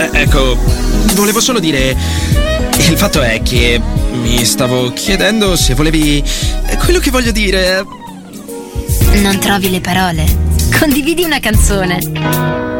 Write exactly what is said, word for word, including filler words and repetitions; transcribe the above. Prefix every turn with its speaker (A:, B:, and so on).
A: Eh, ecco, volevo solo dire... Il fatto è che mi stavo chiedendo se volevi... Quello che voglio dire...
B: Non trovi le parole? Condividi una canzone.